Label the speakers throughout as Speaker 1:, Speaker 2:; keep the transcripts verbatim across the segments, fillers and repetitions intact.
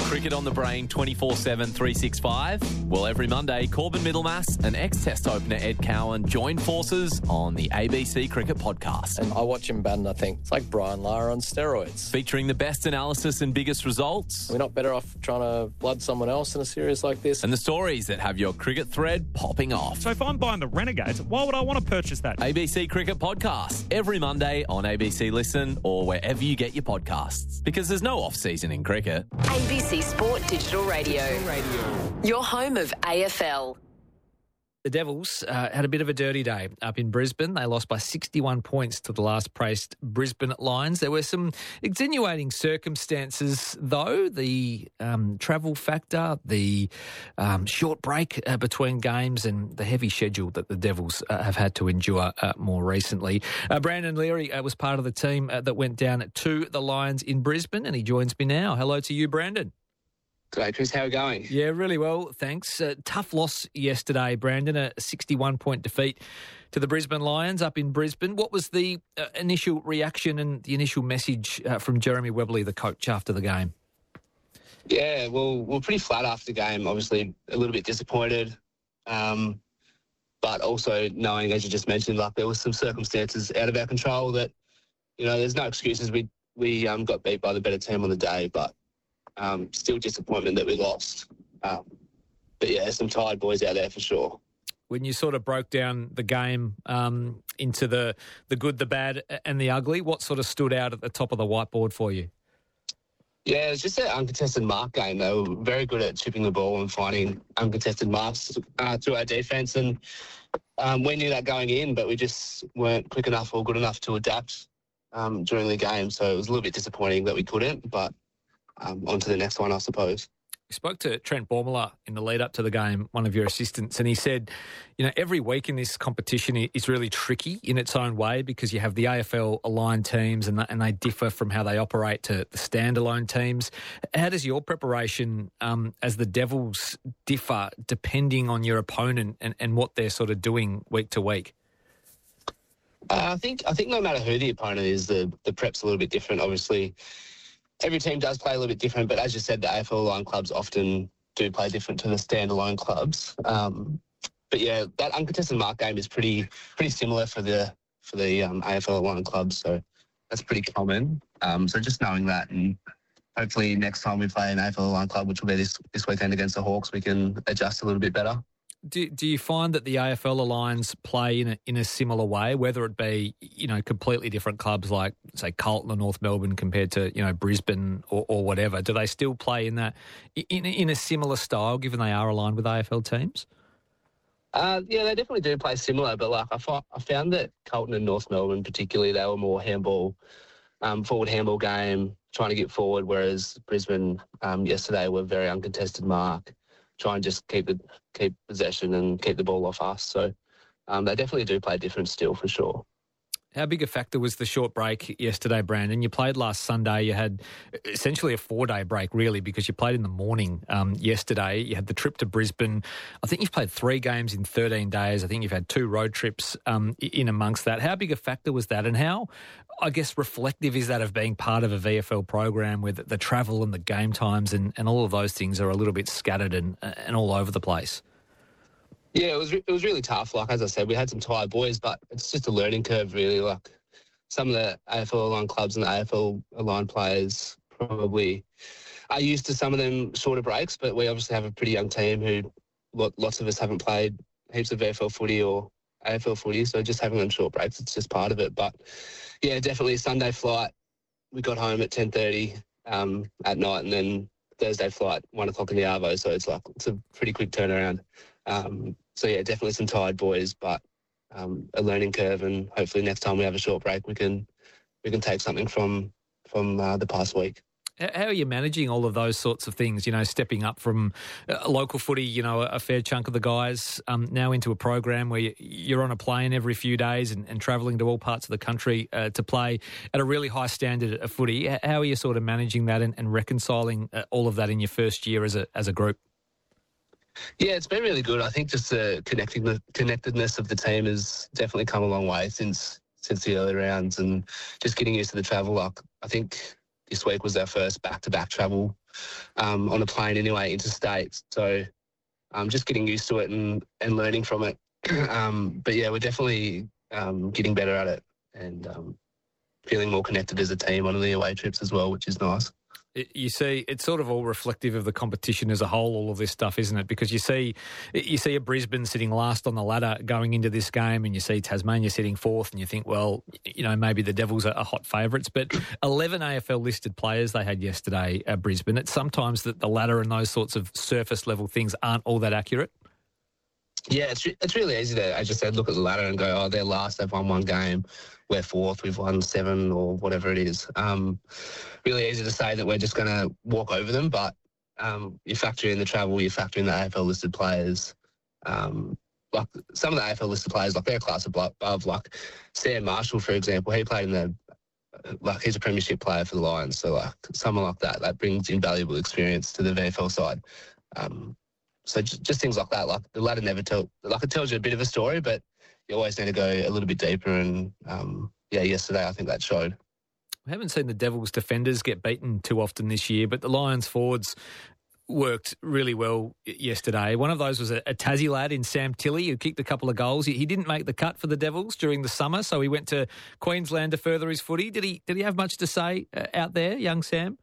Speaker 1: Cricket on the brain twenty-four seven, three sixty-five. Well, every Monday, Corbin Middlemass and ex-Test opener Ed Cowan join forces on the A B C Cricket Podcast.
Speaker 2: And I watch him bat and I think it's like Brian Lara on steroids.
Speaker 1: Featuring the best analysis and biggest results.
Speaker 2: We're not better off trying to blood someone else in a series like this.
Speaker 1: And the stories that have your cricket thread popping off.
Speaker 3: So if I'm buying the Renegades, why would I want to purchase that?
Speaker 1: A B C Cricket Podcast, every Monday on A B C Listen or wherever you get your podcasts. Because there's no off-season in cricket.
Speaker 4: A B C Sport Digital Radio. Radio. Your home of A F L.
Speaker 5: The Devils uh, had a bit of a dirty day up in Brisbane. They lost by sixty-one points to the last-placed Brisbane Lions. There were some extenuating circumstances, though. The um, travel factor, the um, short break uh, between games and the heavy schedule that the Devils uh, have had to endure uh, more recently. Uh, Brandon Leary uh, was part of the team uh, that went down to the Lions in Brisbane, and he joins me now. Hello to you, Brandon.
Speaker 6: G'day, Chris. How are you going?
Speaker 5: Yeah, really well, thanks. Uh, tough loss yesterday, Brandon, a sixty-one point defeat to the Brisbane Lions up in Brisbane. What was the uh, initial reaction and the initial message uh, from Jeremy Webley, the coach, after the game?
Speaker 6: Yeah, well, we're pretty flat after the game. Obviously, a little bit disappointed, um, but also knowing, as you just mentioned, like there was some circumstances out of our control that, you know, there's no excuses. We we um, got beat by the better team on the day, but Um, still disappointment that we lost. Um, but, yeah, some tired boys out there for sure.
Speaker 5: When you sort of broke down the game um, into the, the good, the bad and the ugly, what sort of stood out at the top of the whiteboard for you?
Speaker 6: Yeah, it's just an uncontested mark game. They were very good at chipping the ball and finding uncontested marks uh, through our defence. And um, we knew that going in, but we just weren't quick enough or good enough to adapt um, during the game. So it was a little bit disappointing that we couldn't, but Um, on to the next one, I suppose.
Speaker 5: We spoke to Trent Bormala in the lead up to the game, one of your assistants, and he said, you know, every week in this competition is really tricky in its own way because you have the A F L aligned teams and, and they differ from how they operate to the standalone teams. How does your preparation um, as the Devils differ depending on your opponent and, and what they're sort of doing week to week?
Speaker 6: Uh, I think I think no matter who the opponent is, the, the prep's a little bit different, obviously. Every team does play a little bit different, but as you said, the A F L line clubs often do play different to the standalone clubs. Um, but yeah, that uncontested mark game is pretty pretty similar for the for the um, A F L line clubs, so that's pretty common. Um, so just knowing that, and hopefully next time we play an A F L line club, which will be this this weekend against the Hawks, we can adjust a little bit better.
Speaker 5: Do, do you find that the A F L Alliance play in a, in a similar way, whether it be, you know, completely different clubs like, say, Carlton or North Melbourne compared to, you know, Brisbane or, or whatever? Do they still play in that in, in a similar style, given they are aligned with A F L teams?
Speaker 6: Uh, yeah, they definitely do play similar, but like I, fo- I found that Carlton and North Melbourne particularly, they were more handball, um, forward handball game, trying to get forward, whereas Brisbane um, yesterday were very uncontested mark, try and just keep the keep possession and keep the ball off us. So um, they definitely do play different still, for sure.
Speaker 5: How big a factor was the short break yesterday, Brandon? You played last Sunday. You had essentially a four-day break, really, because you played in the morning um, yesterday. You had the trip to Brisbane. I think you've played three games in thirteen days. I think you've had two road trips um, in amongst that. How big a factor was that? And how, I guess, reflective is that of being part of a V F L program where the, the travel and the game times and, and all of those things are a little bit scattered and, and all over the place?
Speaker 6: Yeah, it was it was really tough. Like, as I said, we had some tired boys, but it's just a learning curve, really. Like, some of the A F L-aligned clubs and the A F L-aligned players probably are used to some of them shorter breaks, but we obviously have a pretty young team who lots of us haven't played heaps of V F L footy or A F L footy, so just having them short breaks, it's just part of it. But, yeah, definitely a Sunday flight. We got home at ten thirty um, at night, and then Thursday flight, one o'clock in the Arvo, so it's like it's a pretty quick turnaround. Um, so, yeah, definitely some tired boys, but um, a learning curve, and hopefully next time we have a short break, we can we can take something from from uh, the past week.
Speaker 5: How are you managing all of those sorts of things, you know, stepping up from uh, local footy, you know, a fair chunk of the guys um, now into a program where you're on a plane every few days and, and travelling to all parts of the country uh, to play at a really high standard of footy? How are you sort of managing that and, and reconciling uh, all of that in your first year as a as a group?
Speaker 6: Yeah, it's been really good. I think just the connecting the connectedness of the team has definitely come a long way since since the early rounds, and just getting used to the travel. Like, I think this week was our first back-to-back travel um, on a plane anyway, interstate. So um, just getting used to it and, and learning from it. um, but yeah, we're definitely um, getting better at it and um, feeling more connected as a team on the away trips as well, which is nice.
Speaker 5: You see, it's sort of all reflective of the competition as a whole, all of this stuff, isn't it? Because you see you see a Brisbane sitting last on the ladder going into this game, and you see Tasmania sitting fourth, and you think, well, you know, maybe the Devils are hot favourites. But eleven A F L-listed players they had yesterday at Brisbane. It's sometimes that the ladder and those sorts of surface-level things aren't all that accurate.
Speaker 6: Yeah, it's re- it's really easy to, as you said, look at the ladder and go, oh, they're last, they've won one game. We're fourth, we've won seven or whatever it is. Um, really easy to say that we're just going to walk over them, but um, you factor in the travel, you factor in the A F L-listed players. Um, like some of the A F L-listed players, like they're a class above, like Sam Marshall, for example, he played in the, like he's a premiership player for the Lions, so like someone like that, that brings invaluable experience to the V F L side. Um, so just, just things like that, like the ladder never tell, like it tells you a bit of a story, but you always need to go a little bit deeper, and um, yeah, yesterday I think that showed.
Speaker 5: We haven't seen the Devils defenders get beaten too often this year, but the Lions forwards worked really well yesterday. One of those was a, a Tassie lad in Sam Tilley who kicked a couple of goals. He, he didn't make the cut for the Devils during the summer, so he went to Queensland to further his footy. Did he? Did he have much to say uh, out there, young Sam?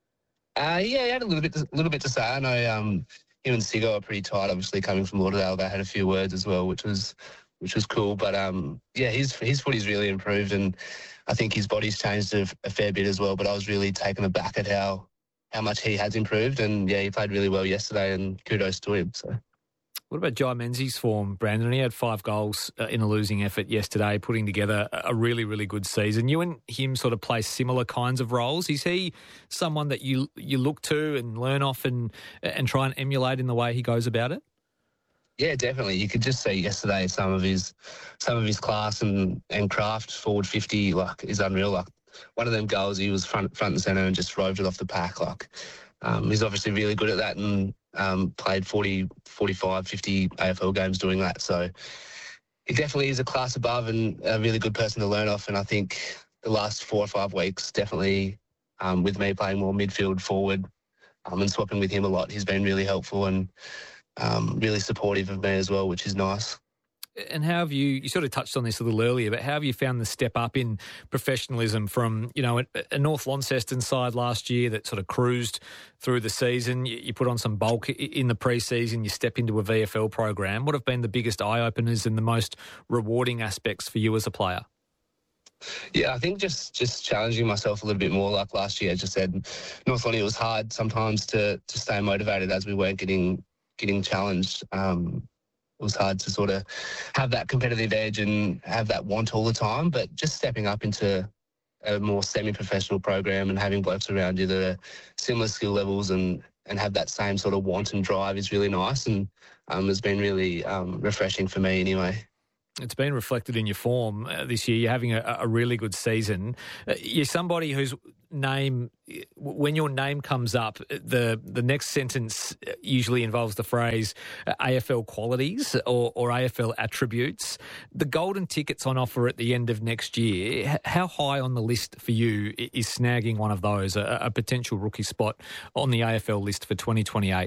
Speaker 6: Uh, yeah, he had a little bit, a little bit to say. I know um, him and Sigo are pretty tight. Obviously, coming from Lauderdale, they had a few words as well, which was. which was cool. But, um, yeah, his his footy's really improved, and I think his body's changed a, a fair bit as well. But I was really taken aback at how, how much he has improved. And, yeah, he played really well yesterday, and kudos to him. So,
Speaker 5: what about Jai Menzies' form, Brandon? He had five goals uh, in a losing effort yesterday, putting together a really, really good season. You and him sort of play similar kinds of roles. Is he someone that you you look to and learn off and and try and emulate in the way he goes about it?
Speaker 6: Yeah, definitely. You could just see yesterday some of his some of his class and, and craft forward fifty like is unreal. Like one of them goals, he was front front and centre and just roved it off the pack. Like um, he's obviously really good at that and um, played forty, forty-five, fifty A F L games doing that. So he definitely is a class above and a really good person to learn off. And I think the last four or five weeks, definitely um, with me playing more midfield forward um, and swapping with him a lot, he's been really helpful and Um, really supportive of me as well, which is nice.
Speaker 5: And how have you, you sort of touched on this a little earlier, but how have you found the step up in professionalism from, you know, a, a North Launceston side last year that sort of cruised through the season? You, you put on some bulk in the pre-season, you step into a V F L program. What have been the biggest eye-openers and the most rewarding aspects for you as a player?
Speaker 6: Yeah, I think just, just challenging myself a little bit more. Like last year, I just said, North Launceston, it was hard sometimes to, to stay motivated as we weren't getting getting challenged. Um, it was hard to sort of have that competitive edge and have that want all the time, but just stepping up into a more semi-professional program and having blokes around you that are similar skill levels and, and have that same sort of want and drive is really nice and um, has been really um, refreshing for me anyway.
Speaker 5: It's been reflected in your form uh, this year. You're having a, a really good season. Uh, you're somebody whose name, when your name comes up, the the next sentence usually involves the phrase uh, A F L qualities or, or A F L attributes. The golden ticket's on offer at the end of next year. How high on the list for you is snagging one of those, a, a potential rookie spot on the A F L list for twenty twenty-eight?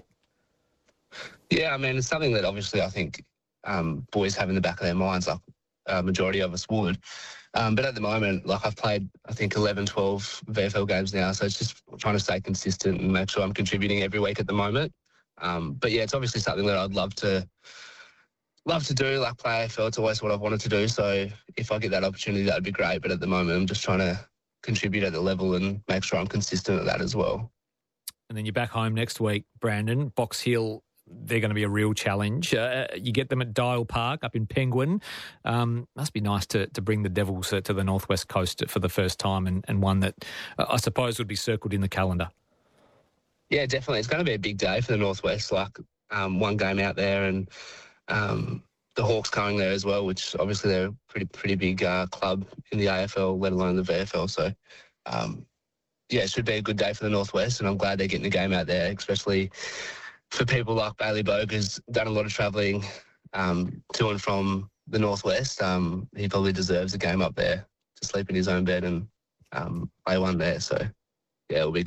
Speaker 6: Yeah, I mean, it's something that obviously I think Um, boys have in the back of their minds, like a majority of us would. Um, but at the moment, like I've played, I think, eleven, twelve V F L games now, so it's just trying to stay consistent and make sure I'm contributing every week at the moment. Um, but yeah, it's obviously something that I'd love to love to do, like play A F L. It's always what I've wanted to do, so if I get that opportunity, that would be great. But at the moment, I'm just trying to contribute at the level and make sure I'm consistent at that as well.
Speaker 5: And then you're back home next week, Brandon. Box Hill, they're going to be a real challenge. Uh, you get them at Dial Park up in Penguin. Um, must be nice to to bring the Devils uh, to the Northwest Coast for the first time and, and one that uh, I suppose would be circled in the calendar.
Speaker 6: Yeah, definitely. It's going to be a big day for the Northwest, like um, one game out there and um, the Hawks coming there as well, which obviously they're a pretty, pretty big uh, club in the A F L, let alone the V F L. So, um, yeah, it should be a good day for the Northwest, and I'm glad they're getting the game out there, especially for people like Bailey Bogue, who's done a lot of travelling um, to and from the Northwest. Um, he probably deserves a game up there to sleep in his own bed and um, play one there. So, yeah, it'll be good.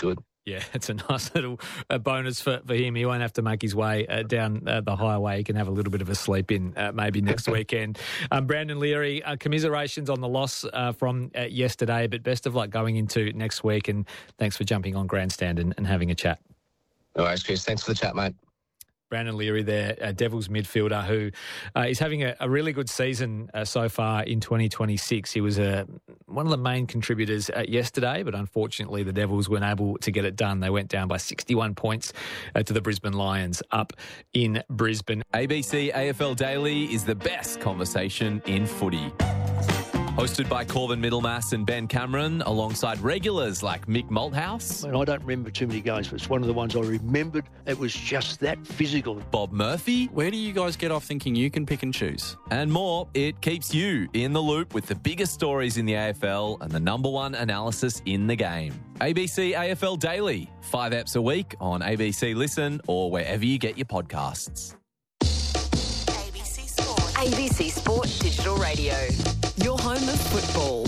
Speaker 5: Yeah, it's a nice little uh, bonus for, for him. He won't have to make his way uh, down uh, the highway. He can have a little bit of a sleep in uh, maybe next weekend. Um, Brandon Leary, uh, commiserations on the loss uh, from uh, yesterday, but best of luck going into next week. And thanks for jumping on Grandstand and, and having a chat.
Speaker 6: No worries, Chris. Thanks for the chat, mate.
Speaker 5: Brandon Leary there, a Devils midfielder who uh, is having a, a really good season uh, so far in twenty twenty-six. He was uh, one of the main contributors uh, yesterday, but unfortunately the Devils weren't able to get it done. They went down by sixty-one points uh, to the Brisbane Lions up in Brisbane.
Speaker 1: A B C A F L Daily is the best conversation in footy. Hosted by Corbin Middlemass and Ben Cameron, alongside regulars like Mick Malthouse,
Speaker 7: And I don't remember too many games, but it's one of the ones I remembered. It was just that physical.
Speaker 1: Bob Murphy,
Speaker 8: Where do you guys get off thinking you can pick and choose?
Speaker 1: and more. It keeps you in the loop with the biggest stories in the A F L and the number one analysis in the game. A B C A F L Daily, five eps a week on A B C Listen or wherever you get your podcasts.
Speaker 4: A B C Sport. A B C Sport Digital Radio. Your home of football.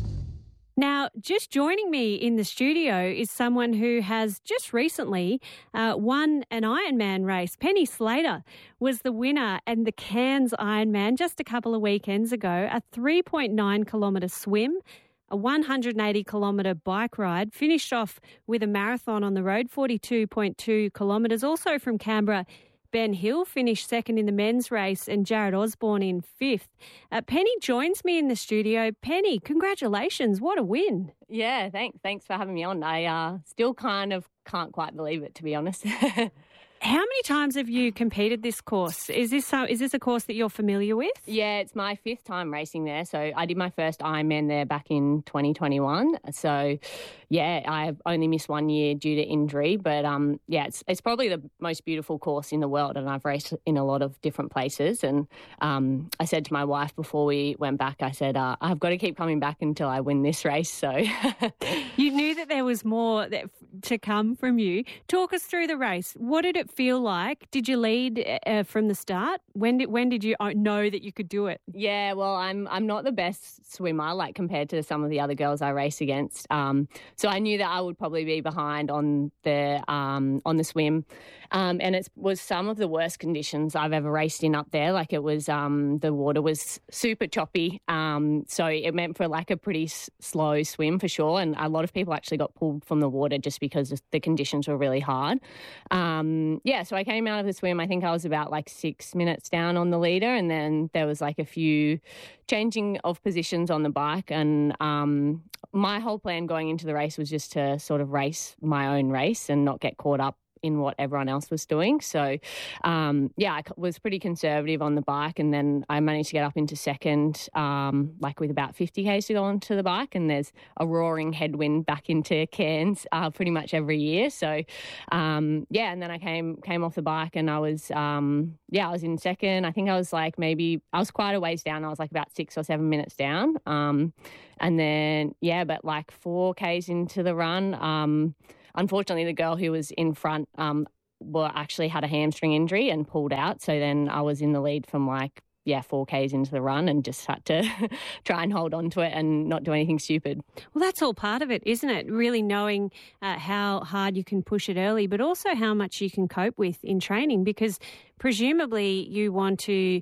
Speaker 9: Now, just joining me in the studio is someone who has just recently uh, won an Ironman race. Penny Slater was the winner in the Cairns Ironman just a couple of weekends ago, a three point nine kilometre swim, a one hundred eighty kilometre bike ride, finished off with a marathon on the road, forty-two point two kilometres. Also from Canberra, Ben Hill finished second in the men's race and Jared Osborne in fifth. Uh, Penny joins me in the studio. Penny, congratulations. What a win.
Speaker 10: Yeah, thanks. Thanks for having me on. I uh, still kind of can't quite believe it, to be honest.
Speaker 9: How many times have you competed this course? Is this some, is this a course that you're familiar with?
Speaker 10: Yeah, it's my fifth time racing there. So I did my first Ironman there back in twenty twenty-one. So, yeah, I've only missed one year due to injury. But, um, yeah, it's it's probably the most beautiful course in the world, and I've raced in a lot of different places. And um, I said to my wife before we went back, I said, uh, I've got to keep coming back until I win this race. So
Speaker 9: You knew that there was more that, to come from you. Talk us through the race. What did it feel like? Did you lead uh, from the start? When did when did you know that you could do it?
Speaker 10: Yeah, well, I'm I'm not the best swimmer, like compared to some of the other girls I race against. Um, so I knew that I would probably be behind on the um, on the swim, um, and it was some of the worst conditions I've ever raced in up there. Like it was, um, the water was super choppy, um, so it meant for like a pretty s- slow swim for sure. And a lot of people actually got pulled from the water just because the conditions were really hard. Um, yeah, so I came out of the swim. I think I was about like six minutes down on the leader, and then there was like a few changing of positions on the bike. And um, my whole plan going into the race was just to sort of race my own race and not get caught up in what everyone else was doing. So, um, yeah, I was pretty conservative on the bike, and then I managed to get up into second, um, like with about fifty kays to go onto the bike, and there's a roaring headwind back into Cairns uh, pretty much every year. So, um, yeah, and then I came came off the bike, and I was, um, yeah, I was in second. I think I was like maybe, I was quite a ways down. I was like about six or seven minutes down. Um, and then, yeah, but like four kays into the run, um, unfortunately, the girl who was in front um, well, actually had a hamstring injury and pulled out. So then I was in the lead from like, yeah, four kays into the run and just had to try and hold on to it and not do anything stupid.
Speaker 9: Well, that's all part of it, isn't it? Really knowing uh, how hard you can push it early, but also how much you can cope with in training, because presumably you want to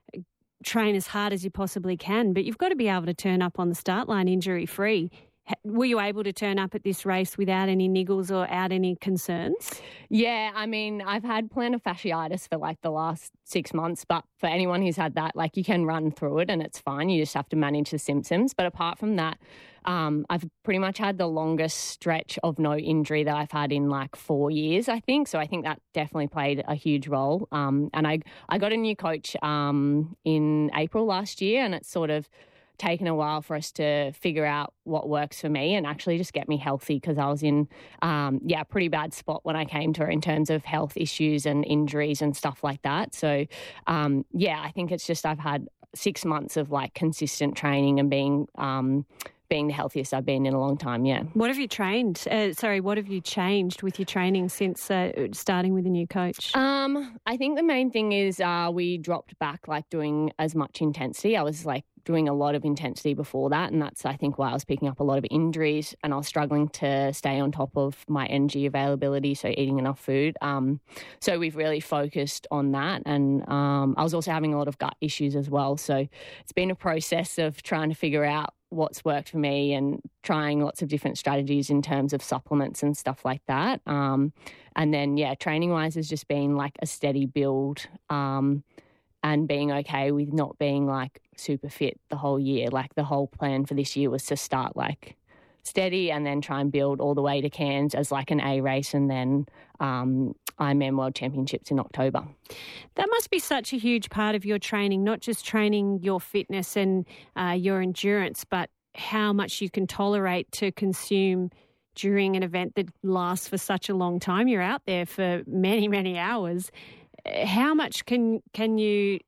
Speaker 9: train as hard as you possibly can, but you've got to be able to turn up on the start line injury-free. Were you able to turn up at this race without any niggles or out any concerns?
Speaker 10: Yeah, I mean, I've had plantar fasciitis for like the last six months, but for anyone who's had that, like you can run through it and it's fine. You just have to manage the symptoms. But apart from that, um, I've pretty much had the longest stretch of no injury that I've had in like four years, I think. So I think that definitely played a huge role. Um, and I, I got a new coach um, in April last year, and it's sort of taken a while for us to figure out what works for me and actually just get me healthy, because I was in, um, yeah, a pretty bad spot when I came to her in terms of health issues and injuries and stuff like that. So, um, yeah, I think it's just I've had six months of like consistent training and being um, being the healthiest I've been in a long time, yeah.
Speaker 9: What have you trained? Uh, sorry, what have you changed with your training since uh, starting with a new coach?
Speaker 10: Um, I think the main thing is uh, we dropped back like doing as much intensity. I was like doing a lot of intensity before that, and that's I think why I was picking up a lot of injuries, and I was struggling to stay on top of my energy availability, so eating enough food. Um, so we've really focused on that, and um, I was also having a lot of gut issues as well. So it's been a process of trying to figure out what's worked for me and trying lots of different strategies in terms of supplements and stuff like that. Um, and then, yeah, training-wise has just been like a steady build um, and being okay with not being like super fit the whole year. Like the whole plan for this year was to start like steady and then try and build all the way to Cairns as like an A race and then um, Ironman World Championships in October.
Speaker 9: That must be such a huge part of your training, not just training your fitness and uh, your endurance, but how much you can tolerate to consume during an event that lasts for such a long time. You're out there for many, many hours. How much can can you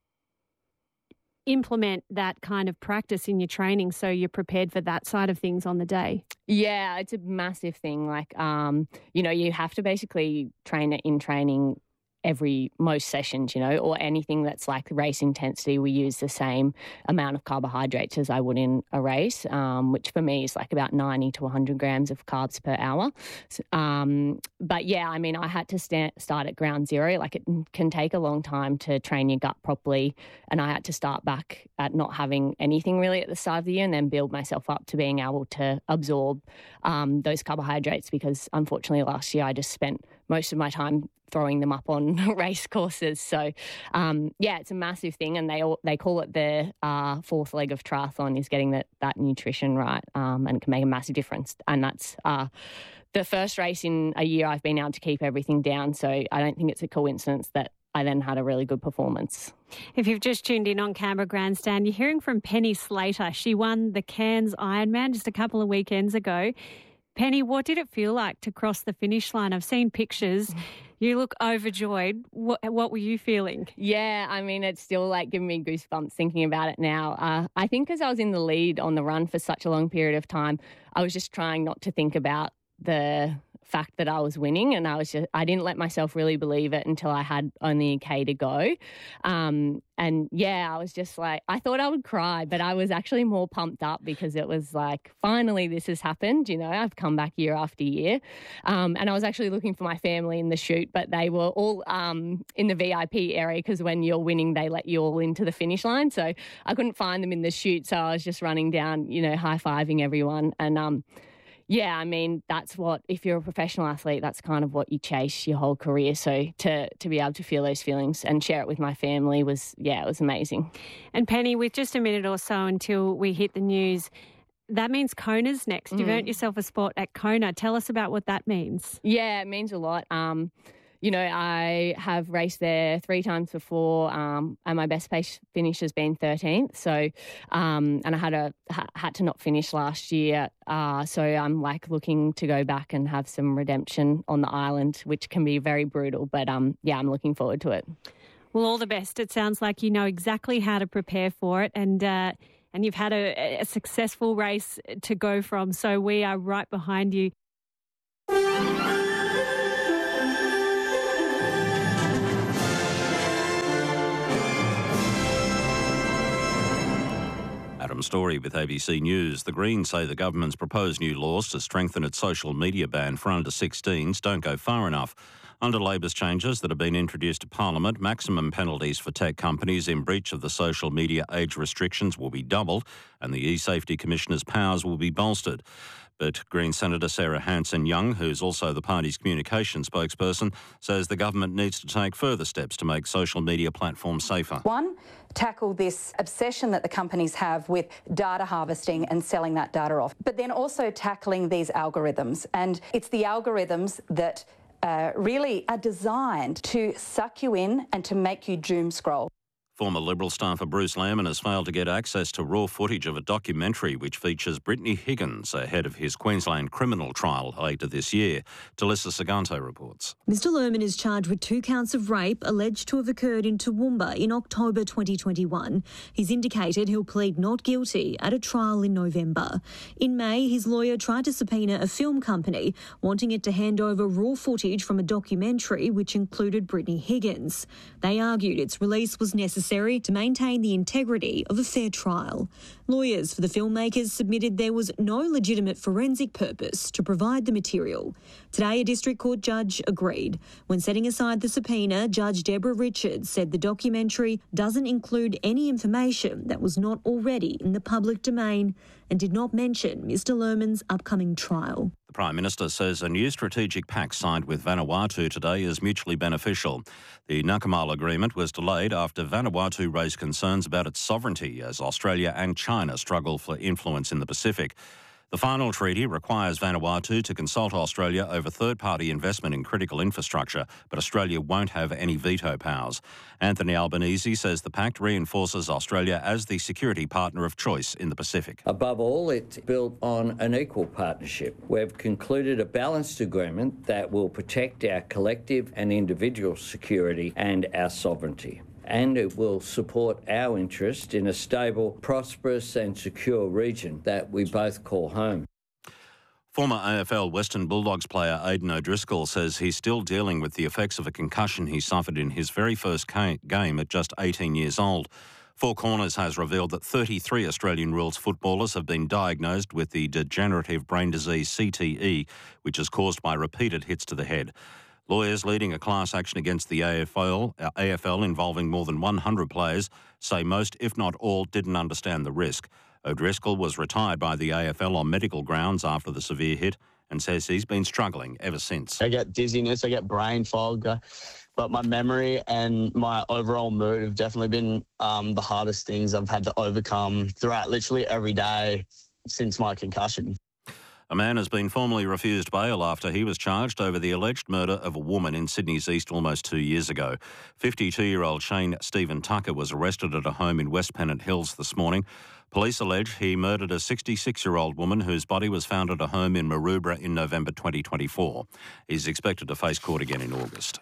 Speaker 9: implement that kind of practice in your training so you're prepared for that side of things on the day?
Speaker 10: Yeah, it's a massive thing. Like, um, you know, you have to basically train it in training every, most sessions, you know, or anything that's like race intensity. We use the same amount of carbohydrates as I would in a race, um, which for me is like about ninety to one hundred grams of carbs per hour. So, um, but yeah, I mean, I had to sta- start at ground zero. Like it can take a long time to train your gut properly. And I had to start back at not having anything really at the start of the year and then build myself up to being able to absorb um, those carbohydrates, because unfortunately last year I just spent most of my time throwing them up on race courses. So, um, yeah, it's a massive thing, and they all, they call it the uh, fourth leg of triathlon is getting that, that nutrition right, um, and it can make a massive difference. And that's uh, the first race in a year I've been able to keep everything down, so I don't think it's a coincidence that I then had a really good performance.
Speaker 9: If you've just tuned in on Canberra Grandstand, you're hearing from Penny Slater. She won the Cairns Ironman just a couple of weekends ago. Penny, what did it feel like to cross the finish line? I've seen pictures. You look overjoyed. What, what were you feeling?
Speaker 10: Yeah, I mean, it's still like giving me goosebumps thinking about it now. Uh, I think because I was in the lead on the run for such a long period of time, I was just trying not to think about the fact that I was winning, and I was just, I didn't let myself really believe it until I had only a K to go. Um, and yeah, I was just like, I thought I would cry, but I was actually more pumped up because it was like, finally this has happened. You know, I've come back year after year. Um, and I was actually looking for my family in the chute, but they were all um, in the V I P area because when you're winning, they let you all into the finish line. So I couldn't find them in the chute. So I was just running down, you know, high-fiving everyone. And, um, yeah, I mean, that's what, if you're a professional athlete, that's kind of what you chase your whole career. So to to be able to feel those feelings and share it with my family was, yeah, it was amazing.
Speaker 9: And Penny, with just a minute or so until we hit the news, that means Kona's next. Mm. You've earned yourself a spot at Kona. Tell us about what that means.
Speaker 10: Yeah, it means a lot. Um, you know, I have raced there three times before, um, and my best pace finish has been thirteenth. So, um, and I had a ha- had to not finish last year. Uh, so I'm like looking to go back and have some redemption on the island, which can be very brutal. But um, yeah, I'm looking forward to it.
Speaker 9: Well, all the best. It sounds like you know exactly how to prepare for it, and uh, and you've had a, a successful race to go from. So we are right behind you.
Speaker 11: Adam Story with A B C News. The Greens say the government's proposed new laws to strengthen its social media ban for under sixteens don't go far enough. Under Labor's changes that have been introduced to Parliament, maximum penalties for tech companies in breach of the social media age restrictions will be doubled and the eSafety Commissioner's powers will be bolstered. But Green Senator Sarah Hanson-Young, who's also the party's communication spokesperson, says the government needs to take further steps to make social media platforms safer.
Speaker 12: One, tackle this obsession that the companies have with data harvesting and selling that data off, but then also tackling these algorithms. And it's the algorithms that uh, really are designed to suck you in and to make you doom scroll.
Speaker 11: Former Liberal staffer Bruce Lamon has failed to get access to raw footage of a documentary which features Brittany Higgins ahead of his Queensland criminal trial later this year. Talissa Sagante reports.
Speaker 13: Mister Lerman is charged with two counts of rape alleged to have occurred in Toowoomba in October twenty twenty-one. He's indicated he'll plead not guilty at a trial in November. In May, his lawyer tried to subpoena a film company, wanting it to hand over raw footage from a documentary which included Brittany Higgins. They argued its release was necessary to maintain the integrity of a fair trial. Lawyers for the filmmakers submitted there was no legitimate forensic purpose to provide the material. Today, a district court judge agreed. When setting aside the subpoena, Judge Deborah Richards said the documentary doesn't include any information that was not already in the public domain and did not mention Mister Lerman's upcoming trial.
Speaker 11: The Prime Minister says a new strategic pact signed with Vanuatu today is mutually beneficial. The Nakamal agreement was delayed after Vanuatu raised concerns about its sovereignty as Australia and China struggle for influence in the Pacific. The final treaty requires Vanuatu to consult Australia over third-party investment in critical infrastructure, but Australia won't have any veto powers. Anthony Albanese says the pact reinforces Australia as the security partner of choice in the Pacific.
Speaker 14: Above all, it's built on an equal partnership. We've concluded a balanced agreement that will protect our collective and individual security and our sovereignty. And it will support our interest in a stable, prosperous and secure region that we both call home.
Speaker 11: Former A F L Western Bulldogs player Aidan O'Driscoll says he's still dealing with the effects of a concussion he suffered in his very first game at just eighteen years old. Four Corners has revealed that thirty-three Australian rules footballers have been diagnosed with the degenerative brain disease C T E, which is caused by repeated hits to the head. Lawyers leading a class action against the A F L, A F L involving more than one hundred players say most, if not all, didn't understand the risk. O'Driscoll was retired by the A F L on medical grounds after the severe hit and says he's been struggling ever since.
Speaker 15: I get dizziness, I get brain fog, but my memory and my overall mood have definitely been um, the hardest things I've had to overcome throughout literally every day since my concussion.
Speaker 11: A man has been formally refused bail after he was charged over the alleged murder of a woman in Sydney's East almost two years ago. fifty-two-year-old Shane Stephen Tucker was arrested at a home in West Pennant Hills this morning. Police allege he murdered a sixty-six-year-old woman whose body was found at a home in Maroubra in November twenty twenty-four. He's expected to face court again in August.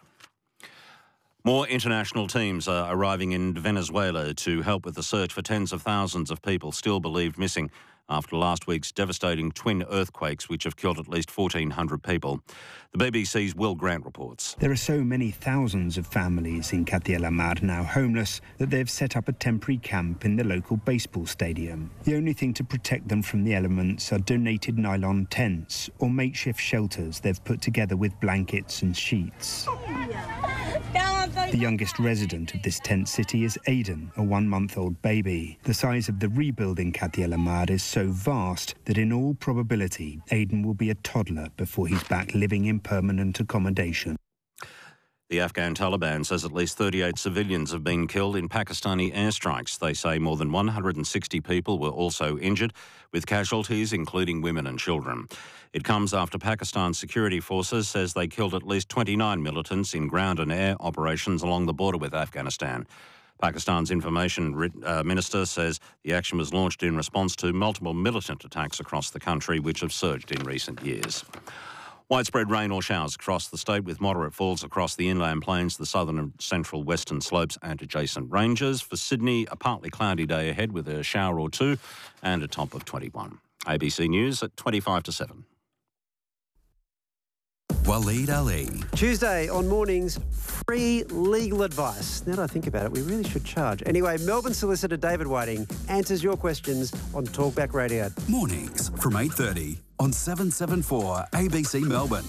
Speaker 11: More international teams are arriving in Venezuela to help with the search for tens of thousands of people still believed missing after last week's devastating twin earthquakes which have killed at least fourteen hundred people. The B B C's Will Grant reports.
Speaker 16: There are so many thousands of families in Katia La Mar now homeless that they've set up a temporary camp in the local baseball stadium. The only thing to protect them from the elements are donated nylon tents or makeshift shelters they've put together with blankets and sheets. The youngest resident of this tent city is Aidan, a one-month-old baby. The size of the rebuild in Katia La Mar is so vast that in all probability, Aidan will be a toddler before he's back living in permanent accommodation.
Speaker 11: The Afghan Taliban says at least thirty-eight civilians have been killed in Pakistani airstrikes. They say more than one hundred sixty people were also injured, with casualties including women and children. It comes after Pakistan's security forces says they killed at least twenty-nine militants in ground and air operations along the border with Afghanistan. Pakistan's information uh, minister says the action was launched in response to multiple militant attacks across the country, which have surged in recent years. Widespread rain or showers across the state with moderate falls across the inland plains, the southern and central western slopes and adjacent ranges. For Sydney, a partly cloudy day ahead with a shower or two and a top of twenty-one. A B C News at twenty-five to seven.
Speaker 17: Waleed Ali.
Speaker 18: Tuesday on Mornings, free legal advice. Now that I think about it, we really should charge. Anyway, Melbourne solicitor David Whiting answers your questions on Talkback Radio.
Speaker 17: Mornings from eight thirty on seven seventy-four A B C Melbourne.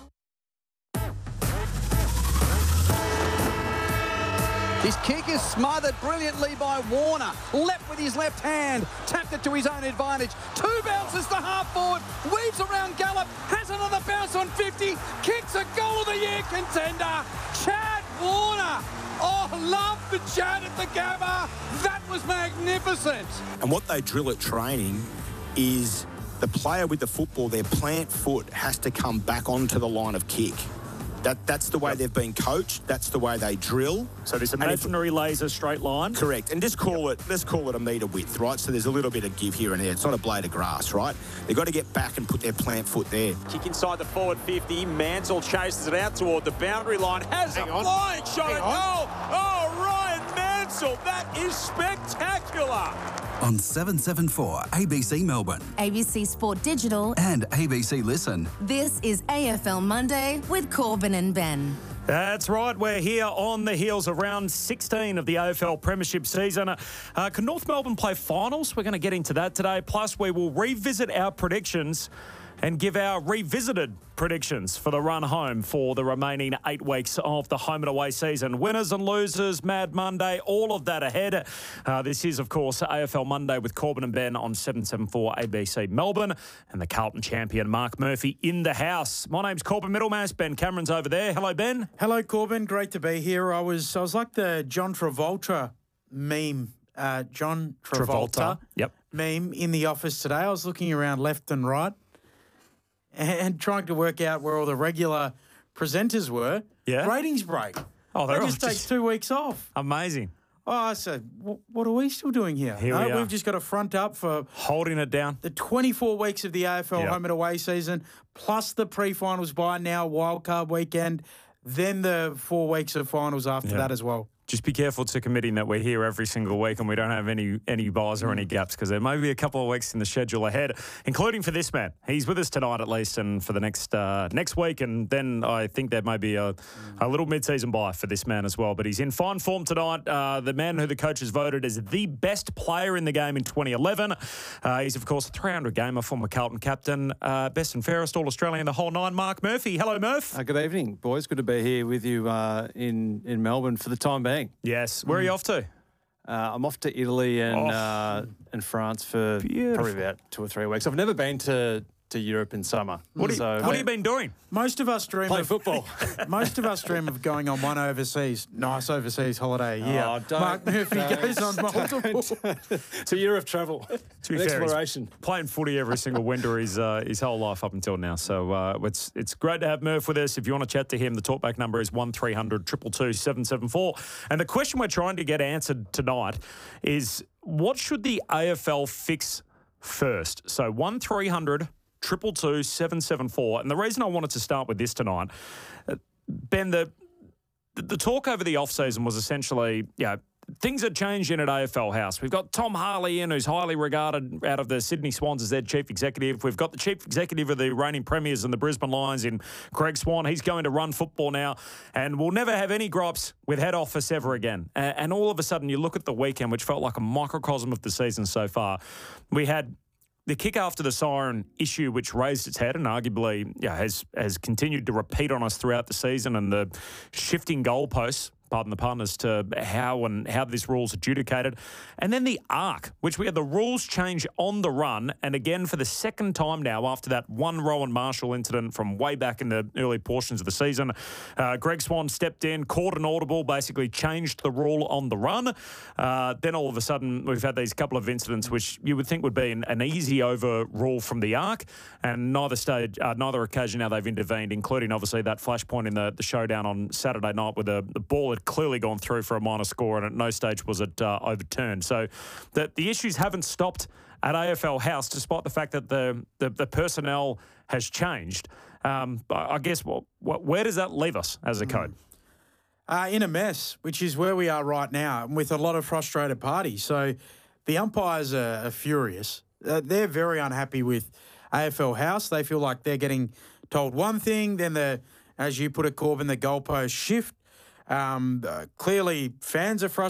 Speaker 19: His kick is smothered brilliantly by Warner. Leapt with his left hand, tapped it to his own advantage. Two bounces to half forward, weaves around Gallup, has another bounce on fifty, kicks a goal of the year contender, Chad Warner. Oh, love the Chad at the Gabba. That was magnificent.
Speaker 20: And what they drill at training is the player with the football, their plant foot has to come back onto the line of kick. That That's the way they've been coached. That's the way they drill.
Speaker 3: So this
Speaker 20: And if-
Speaker 3: imaginary laser straight line.
Speaker 20: Correct. And just call it, let's call it a metre width, right? So there's a little bit of give here and there. It's not a blade of grass, right? They've got to get back and put their plant foot there.
Speaker 21: Kick inside the forward fifty. Mansell chases it out toward the boundary line. Has
Speaker 20: Hang
Speaker 21: a
Speaker 20: on.
Speaker 21: flying shot
Speaker 20: Hang
Speaker 21: at
Speaker 20: on.
Speaker 21: goal. Oh, Ryan Mansell. That is spectacular.
Speaker 17: On seven seventy-four A B C Melbourne
Speaker 22: A B C Sport Digital.
Speaker 17: and A B C Listen.
Speaker 22: This is A F L Monday with Corbin and Ben.
Speaker 3: That's right. We're here on the heels of round sixteen of the A F L Premiership season. Uh, can North Melbourne play finals? We're going to get into that today. Plus, we will revisit our predictions and give our revisited predictions for the run home for the remaining eight weeks of the home and away season. Winners and losers, Mad Monday, all of that ahead. Uh, this is, of course, A F L Monday with Corbin and Ben on seven seventy-four A B C Melbourne, and the Carlton champion Mark Murphy in the house. My name's Corbin Middlemass. Ben Cameron's over there. Hello, Ben.
Speaker 23: Hello, Corbin. Great to be here. I was I was like the John Travolta meme. Uh, John Travolta,
Speaker 3: Travolta. Yep.
Speaker 23: meme in the office today. I was looking around left and right and trying to work out where all the regular presenters were.
Speaker 3: Yeah.
Speaker 23: Ratings break.
Speaker 3: Oh,
Speaker 23: they
Speaker 3: they're all
Speaker 23: just take
Speaker 3: just-
Speaker 23: two weeks off.
Speaker 3: Amazing.
Speaker 23: Oh, I said, "Wh- what are we still doing here?
Speaker 3: Here
Speaker 23: no,
Speaker 3: we are.
Speaker 23: we've just got to front up for
Speaker 3: Holding it down.
Speaker 23: the twenty-four weeks of the A F L
Speaker 3: Yep.
Speaker 23: home and away season, plus the pre-finals by now, wildcard weekend, then the four weeks of finals after
Speaker 3: Yeah.
Speaker 23: that as well.
Speaker 3: Just be careful to committing that we're here every single week and we don't have any any buys or any gaps, because there may be a couple of weeks in the schedule ahead, including for this man. He's with us tonight at least, and for the next uh, next week, and then I think there may be a, a little mid-season buy for this man as well. But he's in fine form tonight. Uh, the man who the coaches voted as the best player in the game in twenty eleven. Uh, he's, of course, a three hundred gamer, former Carlton captain, uh, best and fairest All-Australian, the whole nine, Mark Murphy. Hello, Murph.
Speaker 8: Uh, good evening, boys. Good to be here with you uh, in, in Melbourne for the time being.
Speaker 3: Yes. Where are you off to?
Speaker 8: Uh, I'm off to Italy and
Speaker 3: Oh.
Speaker 8: uh, and France for
Speaker 3: Beautiful.
Speaker 8: probably about two or three weeks. I've never been to, to Europe in summer.
Speaker 23: What,
Speaker 8: so,
Speaker 23: do you,
Speaker 3: What have you been doing?
Speaker 23: Most of us dream
Speaker 8: Playing
Speaker 23: of
Speaker 8: football.
Speaker 23: most of us dream of going on one overseas, nice overseas holiday a year.
Speaker 8: Oh, don't-
Speaker 23: Mark Murphy
Speaker 8: don't-
Speaker 23: goes on multiple.
Speaker 8: It's a year of travel.
Speaker 3: To be
Speaker 8: and
Speaker 3: fair, he's
Speaker 8: exploration.
Speaker 3: playing footy every single winter his uh, his whole life up until now. So uh, it's it's great to have Murph with us. If you want to chat to him, the talkback number is one three hundred two two two seven seven four. And the question we're trying to get answered tonight is, what should the A F L fix first? So one three hundred two two two seven seven four. And the reason I wanted to start with this tonight, uh, Ben, the the talk over the off-season was essentially, you know, things had changed in at A F L House. We've got Tom Harley in, who's highly regarded out of the Sydney Swans as their chief executive. We've got the chief executive of the reigning premiers and the Brisbane Lions in Greg Swan. He's going to run football now, and we'll never have any gripes with head office ever again. A- And all of a sudden, you look at the weekend, which felt like a microcosm of the season so far. We had the kick after the siren issue, which raised its head and arguably yeah, has has continued to repeat on us throughout the season, and the shifting goalposts, pardon the pun, as to how and how this rule's adjudicated. And then the arc, which we had the rules change on the run, and again for the second time now after that one Rowan Marshall incident from way back in the early portions of the season. Uh, Greg Swan stepped in, caught an audible, basically changed the rule on the run. Uh, then all of a sudden we've had these couple of incidents which you would think would be an, an easy overrule from the arc, and neither stage, uh, neither occasion now they've intervened, including obviously that flashpoint in the, the showdown on Saturday night where the, the ball had clearly gone through for a minor score, and at no stage was it uh, overturned. So the, the issues haven't stopped at A F L House, despite the fact that the the, the personnel has changed. Um, I I guess well, what, where does that leave us as a code?
Speaker 23: Uh, in a mess, which is where we are right now, with a lot of frustrated parties. So the umpires are, are furious. Uh, they're very unhappy with A F L House. They feel like they're getting told one thing, then the, as you put it, Corbin, the goalposts shift. Um, uh, clearly, fans are frustrated.